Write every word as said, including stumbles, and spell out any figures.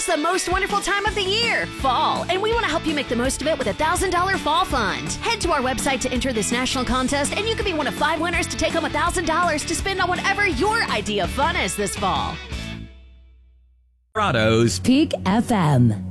is the most wonderful time of the year, fall, and we want to help you make the most of it with a one thousand dollars Fall Fund. Head to our website to enter this national contest, and you could be one of five winners to take home one thousand dollars to spend on whatever your idea of fun is this fall. Colorado's Peak F M.